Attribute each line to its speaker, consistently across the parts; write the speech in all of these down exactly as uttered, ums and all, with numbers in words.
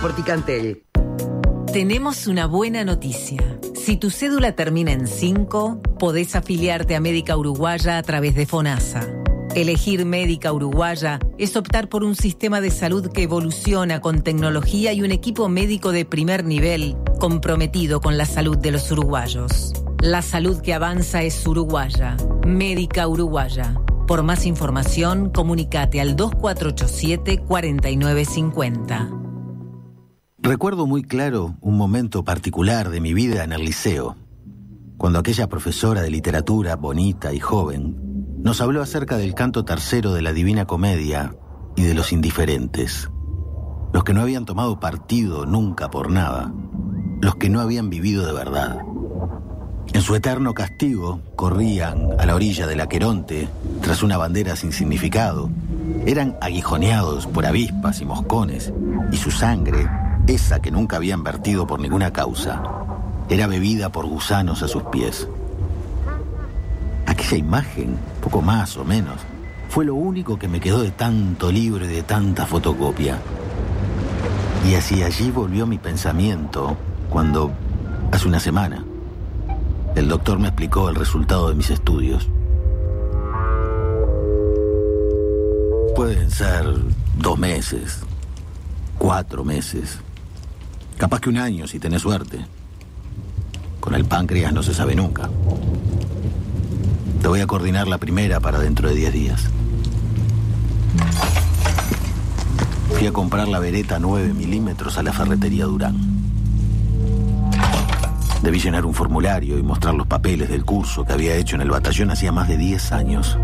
Speaker 1: por Ticantel.
Speaker 2: Tenemos una buena noticia. Si tu cédula termina en cinco, podés afiliarte a Médica Uruguaya a través de FONASA. Elegir Médica Uruguaya es optar por un sistema de salud que evoluciona con tecnología y un equipo médico de primer nivel comprometido con la salud de los uruguayos. La salud que avanza es uruguaya. Médica Uruguaya. Por más información, comunícate al dos cuatro ocho siete, cuatro nueve cinco cero.
Speaker 3: Recuerdo muy claro un momento particular de mi vida en el liceo, cuando aquella profesora de literatura, bonita y joven, nos habló acerca del canto tercero de la Divina Comedia y de los indiferentes, los que no habían tomado partido nunca por nada, los que no habían vivido de verdad. En su eterno castigo, corrían a la orilla del Aqueronte tras una bandera sin significado, eran aguijoneados por avispas y moscones, y su sangre, esa que nunca habían vertido por ninguna causa, era bebida por gusanos a sus pies. Aquella imagen, poco más o menos, fue lo único que me quedó de tanto libro y de tanta fotocopia. Y hacia allí volvió mi pensamiento cuando, hace una semana, el doctor me explicó el resultado de mis estudios. Pueden ser dos meses, cuatro meses, capaz que un año si tenés suerte. Con el páncreas no se sabe nunca. Te voy a coordinar la primera para dentro de diez días. Fui a comprar la Beretta nueve milímetros a la ferretería Durán. Debí llenar un formulario y mostrar los papeles del curso que había hecho en el batallón hacía más de diez años.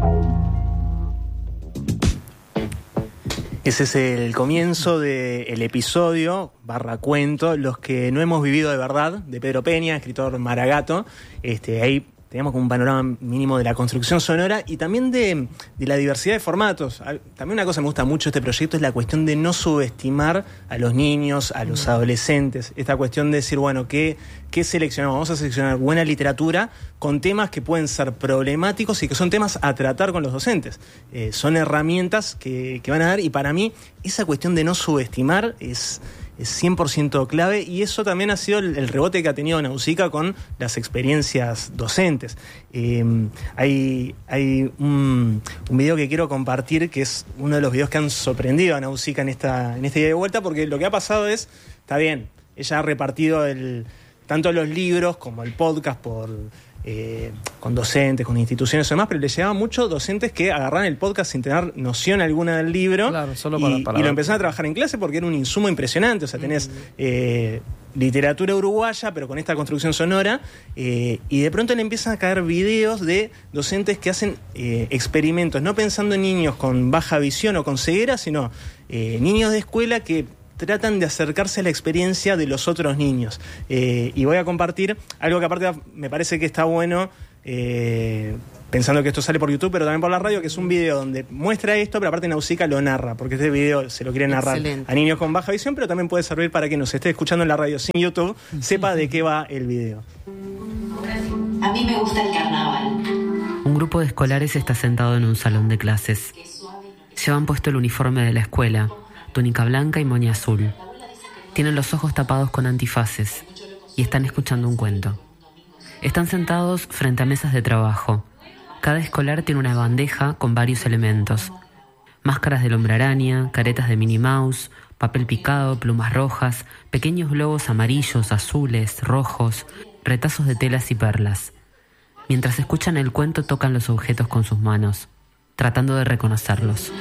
Speaker 4: Ese es el comienzo del episodio, barra cuento, Los que no hemos vivido de verdad, de Pedro Peña, escritor Maragato. Este, ahí teníamos como un panorama mínimo de la construcción sonora y también de, de la diversidad de formatos. También una cosa que me gusta mucho de este proyecto es la cuestión de no subestimar a los niños, a los adolescentes. Esta cuestión de decir, bueno, ¿qué, qué seleccionamos? Vamos a seleccionar buena literatura con temas que pueden ser problemáticos y que son temas a tratar con los docentes. Eh, son herramientas que, que van a dar, y para mí esa cuestión de no subestimar es... es cien por ciento clave, y eso también ha sido el, el rebote que ha tenido Nausicaa con las experiencias docentes. Eh, hay hay un, un video que quiero compartir, que es uno de los videos que han sorprendido a Nausicaa en esta en este día de vuelta, porque lo que ha pasado es, está bien, ella ha repartido el, tanto los libros como el podcast por... Eh, con docentes, con instituciones y demás, pero le llegaban muchos docentes que agarraban el podcast sin tener noción alguna del libro, claro, solo para, y, para y lo empezaron a trabajar en clase porque era un insumo impresionante. O sea, tenés eh, literatura uruguaya, pero con esta construcción sonora, eh, y de pronto le empiezan a caer videos de docentes que hacen eh, experimentos, no pensando en niños con baja visión o con ceguera, sino eh, niños de escuela que tratan de acercarse a la experiencia de los otros niños. Eh, y voy a compartir algo que aparte me parece que está bueno, eh, pensando que esto sale por YouTube, pero también por la radio, que es un video donde muestra esto, pero aparte Nausicaa lo narra, porque este video se lo quiere narrar Excelente. A niños con baja visión, pero también puede servir para que nos esté escuchando en la radio sin YouTube, sepa de qué va el video.
Speaker 5: A mí me gusta el carnaval.
Speaker 6: Un grupo de escolares está sentado en un salón de clases. Llevan puesto el uniforme de la escuela, túnica blanca y moña azul. Tienen los ojos tapados con antifaces y están escuchando un cuento. Están sentados frente a mesas de trabajo. Cada escolar tiene una bandeja con varios elementos: máscaras del hombre araña, caretas de Minnie Mouse, papel picado, plumas rojas, pequeños globos amarillos, azules, rojos, retazos de telas y perlas. Mientras escuchan el cuento, tocan los objetos con sus manos, tratando de reconocerlos.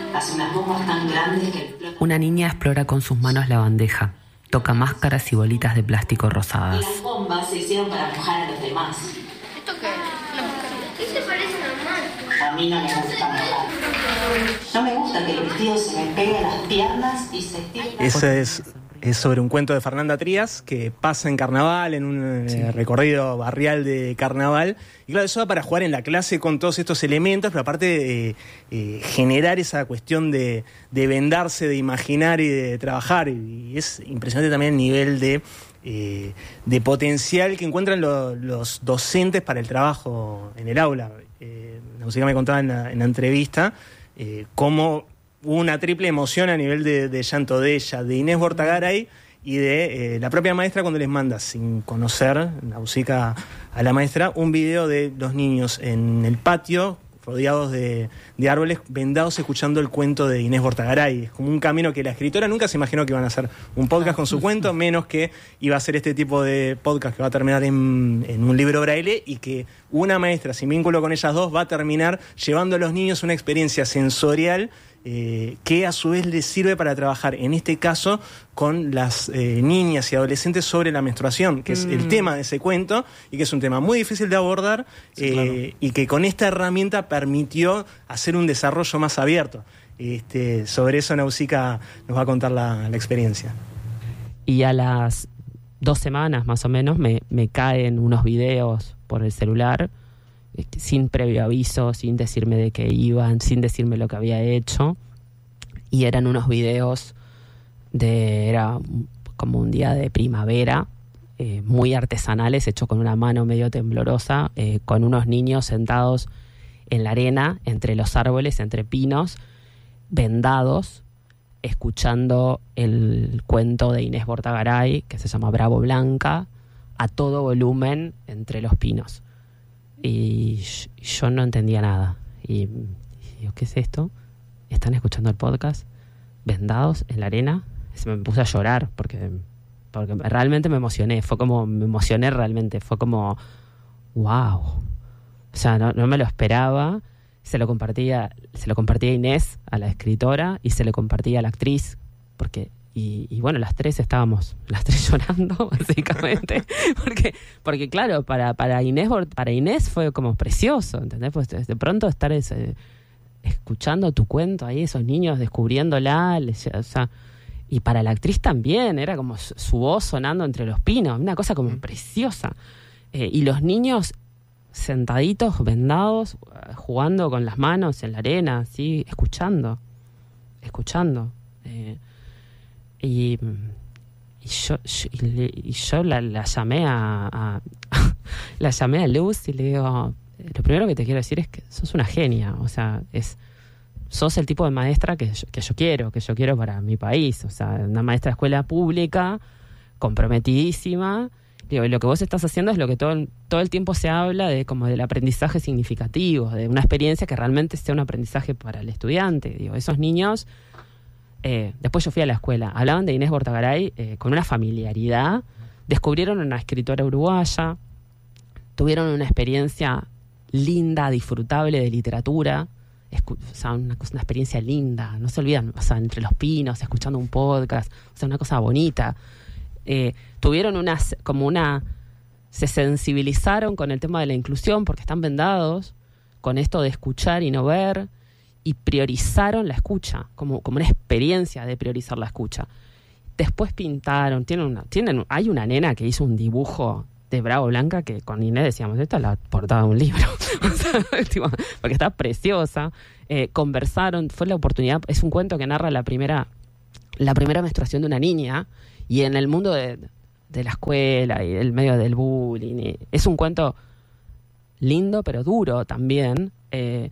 Speaker 6: Una niña explora con sus manos la bandeja, toca máscaras y bolitas de plástico rosadas.
Speaker 5: Las bombas se hicieron para mojar a los demás.
Speaker 7: ¿Esto qué es? La máscara. ¿Qué se parece normal?
Speaker 5: A mí no me gusta mojar. No me gusta que el vestido se me pegue a las piernas y se estire.
Speaker 4: Ese es... Es sobre un cuento de Fernanda Trías que pasa en carnaval, en un sí. eh, recorrido barrial de carnaval. Y claro, eso va para jugar en la clase con todos estos elementos, pero aparte de eh, generar esa cuestión de, de vendarse, de imaginar y de trabajar. Y es impresionante también el nivel de, eh, de potencial que encuentran lo, los docentes para el trabajo en el aula. Eh, Nausicaa me contaba en la, en la entrevista eh, cómo hubo una triple emoción a nivel de, de llanto de ella, de Inés Bortagaray y de eh, la propia maestra cuando les manda, sin conocer Nausicaa a la maestra, un video de los niños en el patio, rodeados de, de árboles, vendados, escuchando el cuento de Inés Bortagaray. Es como un camino que la escritora nunca se imaginó que iban a hacer un podcast con su cuento, menos que iba a ser este tipo de podcast que va a terminar en, en un libro braille, y que una maestra sin vínculo con ellas dos va a terminar llevando a los niños una experiencia sensorial Eh, que a su vez les sirve para trabajar, en este caso, con las eh, niñas y adolescentes sobre la menstruación, que es mm. el tema de ese cuento, y que es un tema muy difícil de abordar, sí, eh, claro. y que con esta herramienta permitió hacer un desarrollo más abierto. Este, sobre eso Nausicaa nos va a contar la, la experiencia.
Speaker 6: Y a las dos semanas más o menos me, me caen unos videos por el celular, sin previo aviso, sin decirme de qué iban, sin decirme lo que había hecho, y eran unos videos de, era como un día de primavera, eh, muy artesanales, hechos con una mano medio temblorosa, eh, con unos niños sentados en la arena, entre los árboles, entre pinos, vendados, escuchando el cuento de Inés Bortagaray, que se llama Bravo Blanca, a todo volumen entre los pinos. Y yo no entendía nada. Y, y yo, ¿qué es esto? ¿Están escuchando el podcast? Vendados en la arena. Se me puse a llorar porque, porque realmente me emocioné. Fue como, me emocioné realmente. Fue como, wow. O sea, no, no me lo esperaba. Se lo compartía, se lo compartía a Inés, a la escritora, y se lo compartía a la actriz, porque Y, y bueno, las tres estábamos, las tres llorando, básicamente, porque, porque claro, para, para Inés, para Inés fue como precioso, ¿entendés? Pues de pronto estar ese, escuchando tu cuento ahí, esos niños descubriéndola, o sea, y para la actriz también, era como su voz sonando entre los pinos, una cosa como preciosa. Eh, y los niños sentaditos, vendados, jugando con las manos en la arena, así, escuchando, escuchando. Eh, Y, y yo, yo, y yo la, la llamé a, a la llamé a Luz y le digo, lo primero que te quiero decir es que sos una genia, o sea, es sos el tipo de maestra que yo, que yo quiero, que yo quiero para mi país, o sea, una maestra de escuela pública, comprometidísima. Digo, y lo que vos estás haciendo es lo que todo el, todo el tiempo se habla de, como del aprendizaje significativo, de una experiencia que realmente sea un aprendizaje para el estudiante. Digo, esos niños... Eh, después yo fui a la escuela, hablaban de Inés Bortagaray eh, con una familiaridad, descubrieron una escritora uruguaya, tuvieron una experiencia linda, disfrutable de literatura, escu- o sea, una, una experiencia linda, no se olvidan, o sea, entre los pinos, escuchando un podcast, o sea, una cosa bonita. Eh, tuvieron una, como una, se sensibilizaron con el tema de la inclusión porque están vendados, con esto de escuchar y no ver, y priorizaron la escucha, como, como una experiencia de priorizar la escucha. Después pintaron, tienen una, tienen, hay una nena que hizo un dibujo de Bravo Blanca que con Inés decíamos, esta es la portada de un libro, o sea, tipo, porque está preciosa. Eh, conversaron, fue la oportunidad, es un cuento que narra la primera, la primera menstruación de una niña, y en el mundo de, de la escuela y el medio del bullying, y es un cuento lindo pero duro también, eh,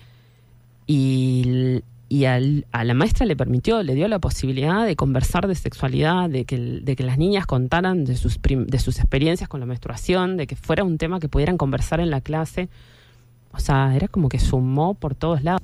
Speaker 6: y, y al, a la maestra le permitió, le dio la posibilidad de conversar de sexualidad, de que, de que las niñas contaran de sus, prim, de sus experiencias con la menstruación, de que fuera un tema que pudieran conversar en la clase. O sea, era como que sumó por todos lados.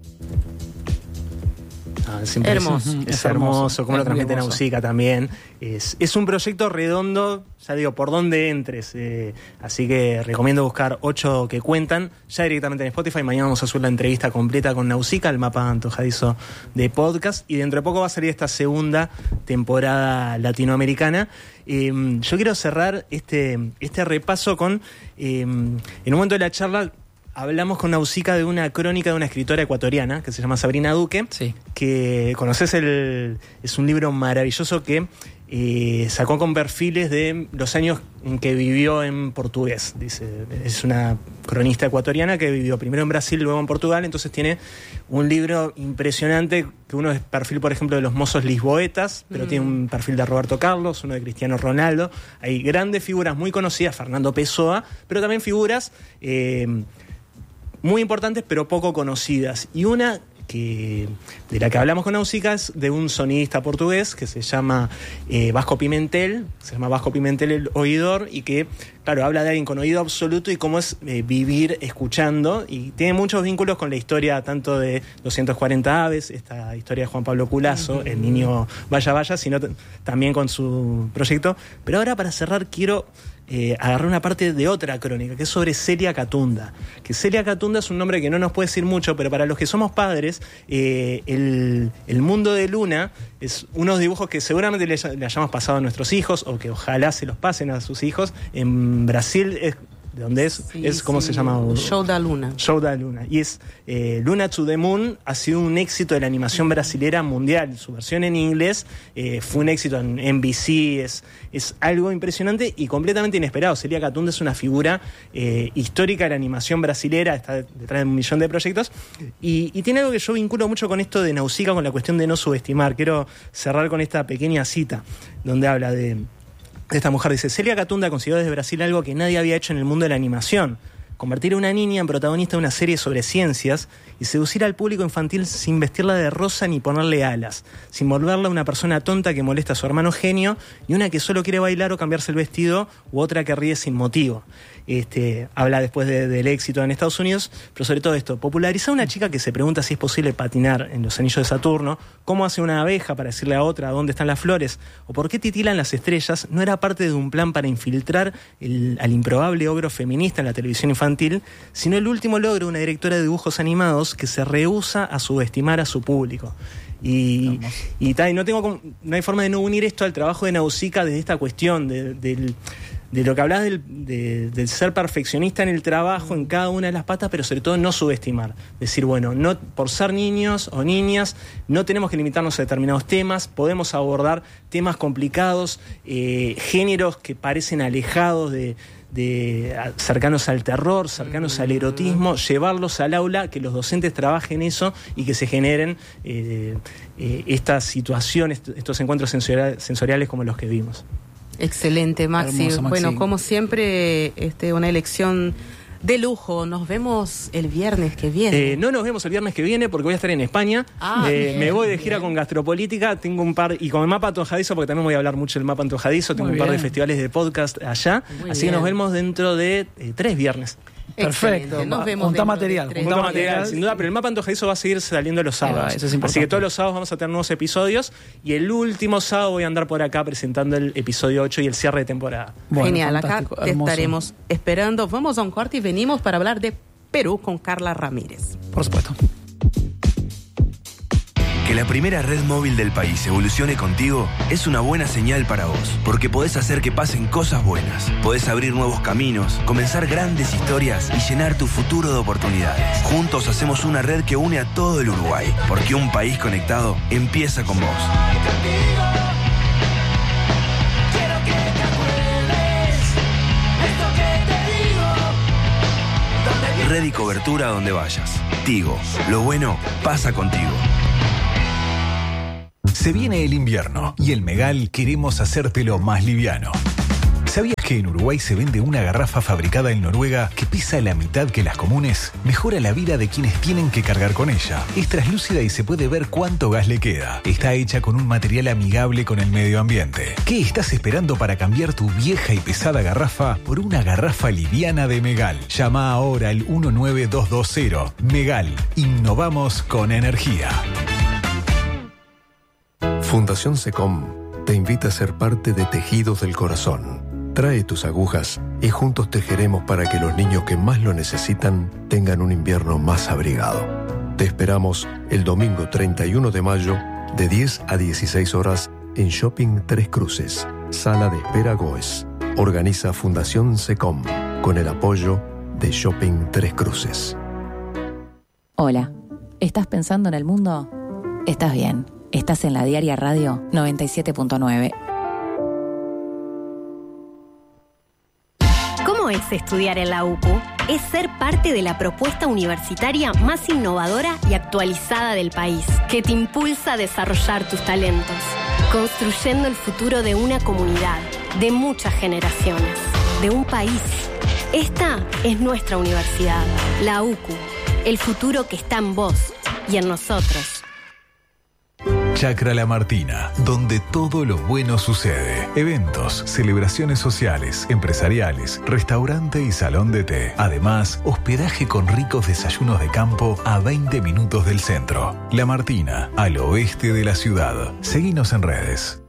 Speaker 4: Ah, es hermoso. Es, es hermoso, hermoso, como lo transmite Nausicaa también. Es, es un proyecto redondo, ya digo, por donde entres. Eh, así que recomiendo buscar ocho que cuentan, ya directamente en Spotify. Mañana vamos a subir la entrevista completa con Nausicaa, el mapa antojadizo de podcast. Y dentro de poco va a salir esta segunda temporada latinoamericana. Eh, yo quiero cerrar este, este repaso con, eh, en un momento de la charla, hablamos con Nausicaa de una crónica de una escritora ecuatoriana que se llama Sabrina Duque, sí. Que conoces, el, es un libro maravilloso que eh, sacó con perfiles de los años en que vivió en portugués. Dice, es una cronista ecuatoriana que vivió primero en Brasil, luego en Portugal, entonces tiene un libro impresionante, que uno es perfil, por ejemplo, de los mozos lisboetas, pero mm. tiene un perfil de Roberto Carlos, uno de Cristiano Ronaldo. Hay grandes figuras muy conocidas, Fernando Pessoa, pero también figuras... Eh, muy importantes pero poco conocidas, y una que, de la que hablamos con Nausicaa es de un sonidista portugués que se llama eh, Vasco Pimentel, se llama Vasco Pimentel el Oidor, y que, claro, habla de alguien con oído absoluto y cómo es eh, vivir escuchando, y tiene muchos vínculos con la historia tanto de doscientas cuarenta aves, esta historia de Juan Pablo Culazo, uh-huh. el niño Vaya Vaya, sino t- también con su proyecto. Pero ahora, para cerrar, quiero eh, agarrar una parte de otra crónica, que es sobre Celia Catunda. Que Celia Catunda es un nombre que no nos puede decir mucho, pero para los que somos padres, eh, el, el mundo de Luna es unos dibujos que seguramente le, le hayamos pasado a nuestros hijos, o que ojalá se los pasen a sus hijos. En Brasil es... ¿De dónde es?
Speaker 1: Sí,
Speaker 4: es ¿Cómo
Speaker 1: sí.
Speaker 4: se llama?
Speaker 1: Show da Luna.
Speaker 4: Show da Luna. Y es eh, Luna to the Moon, ha sido un éxito de la animación brasilera mundial. Su versión en inglés eh, fue un éxito en N B C, es, es algo impresionante y completamente inesperado. Celia Catunda es una figura eh, histórica de la animación brasilera, está detrás de un millón de proyectos, y, y tiene algo que yo vinculo mucho con esto de Nausicaa, con la cuestión de no subestimar. Quiero cerrar con esta pequeña cita, donde habla de... Esta mujer dice: Celia Catunda consiguió desde Brasil algo que nadie había hecho en el mundo de la animación: convertir a una niña en protagonista de una serie sobre ciencias y seducir al público infantil sin vestirla de rosa ni ponerle alas, sin volverla una persona tonta que molesta a su hermano genio, ni una que solo quiere bailar o cambiarse el vestido, u otra que ríe sin motivo. Este, habla después de, del éxito en Estados Unidos, pero sobre todo esto: popularizar a una chica que se pregunta si es posible patinar en los anillos de Saturno, cómo hace una abeja para decirle a otra dónde están las flores, o por qué titilan las estrellas, no era parte de un plan para infiltrar el, al improbable ogro feminista en la televisión infantil, sino el último logro de una directora de dibujos animados que se rehúsa a subestimar a su público. Y, y, y no, tengo, no hay forma de no unir esto al trabajo de Nausicaa desde esta cuestión de, del... de lo que hablas del, de, del ser perfeccionista en el trabajo, en cada una de las patas, pero sobre todo no subestimar. Decir, bueno, no por ser niños o niñas, no tenemos que limitarnos a determinados temas, podemos abordar temas complicados, eh, géneros que parecen alejados de, de cercanos al terror, cercanos al erotismo, llevarlos al aula, que los docentes trabajen eso y que se generen eh, eh, estas situaciones, estos encuentros sensoriales, sensoriales como los que vimos.
Speaker 1: Excelente, Maxi.
Speaker 8: Hermoso, Maxi.
Speaker 1: Bueno, como siempre, este, una elección de lujo. Nos vemos el viernes que viene.
Speaker 4: Eh, no nos vemos el viernes que viene porque voy a estar en España.
Speaker 1: Ah,
Speaker 4: eh,
Speaker 1: bien,
Speaker 4: me voy de gira
Speaker 1: bien.
Speaker 4: con Gastropolítica. Tengo un par, y con el Mapa Antojadizo, porque también voy a hablar mucho del Mapa Antojadizo. Tengo
Speaker 8: Muy
Speaker 4: un par de
Speaker 8: bien.
Speaker 4: festivales de podcast allá.
Speaker 1: Muy
Speaker 4: así
Speaker 1: bien.
Speaker 4: que nos vemos dentro de eh, tres viernes.
Speaker 8: Perfecto.
Speaker 1: Excelente. Nos vemos
Speaker 8: Junta
Speaker 1: dentro de
Speaker 8: material,
Speaker 1: tres
Speaker 8: junta
Speaker 4: Punto
Speaker 1: días.
Speaker 4: material, sin duda, pero el Mapa Antojadizo va a seguir saliendo los
Speaker 8: Ahí va,
Speaker 4: sábados.
Speaker 8: eso es importante.
Speaker 4: Así que todos los sábados vamos a tener nuevos episodios. Y el último sábado voy a andar por acá presentando el episodio ocho y el cierre de temporada.
Speaker 8: Bueno,
Speaker 1: Genial, acá
Speaker 8: fantástico,
Speaker 1: te
Speaker 8: hermoso.
Speaker 1: estaremos esperando. Vamos a un corte y venimos para hablar de Perú con Carla Ramírez.
Speaker 8: Por supuesto.
Speaker 9: Que la primera red móvil del país evolucione contigo es una buena señal para vos, porque podés hacer que pasen cosas buenas, podés abrir nuevos caminos, comenzar grandes historias y llenar tu futuro de oportunidades. Juntos hacemos una red que une a todo el Uruguay, porque un país conectado empieza con vos. Red y cobertura donde vayas. Tigo, lo bueno pasa contigo.
Speaker 10: Se viene el invierno y en Megal queremos hacértelo más liviano. ¿Sabías que en Uruguay se vende una garrafa fabricada en Noruega que pesa la mitad que las comunes? Mejora la vida de quienes tienen que cargar con ella. Es translúcida y se puede ver cuánto gas le queda. Está hecha con un material amigable con el medio ambiente. ¿Qué estás esperando para cambiar tu vieja y pesada garrafa por una garrafa liviana de Megal? Llama ahora al uno nueve dos dos cero. Megal. Innovamos con energía.
Speaker 11: Fundación SECOM te invita a ser parte de Tejidos del Corazón. Trae tus agujas y juntos tejeremos para que los niños que más lo necesitan tengan un invierno más abrigado. Te esperamos el domingo treinta y uno de mayo de diez a dieciséis horas en Shopping Tres Cruces, Sala de Espera Goes. Organiza Fundación SECOM con el apoyo de Shopping Tres Cruces.
Speaker 12: Hola, ¿estás pensando en el mundo? Estás bien, estás en la Diaria Radio noventa y siete punto nueve.
Speaker 13: ¿Cómo es estudiar en la U C U? Es ser parte de la propuesta universitaria más innovadora y actualizada del país, que te impulsa a desarrollar tus talentos, construyendo el futuro de una comunidad, de muchas generaciones, de un país. Esta es nuestra universidad, la U C U, el futuro que está en vos. y en nosotros.
Speaker 10: Chacra La Martina, donde todo lo bueno sucede. Eventos, celebraciones sociales, empresariales, restaurante y salón de té. Además, hospedaje con ricos desayunos de campo a veinte minutos del centro. La Martina, al oeste de la ciudad. Seguinos en redes.